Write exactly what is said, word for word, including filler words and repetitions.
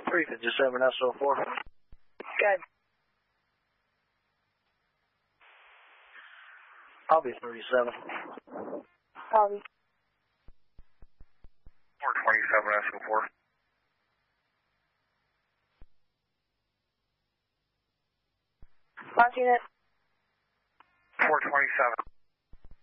three fifty-seven S O four. Good. I'll be thirty-seven. Copy. four twenty-seven S O four. Launch unit. four twenty-seven.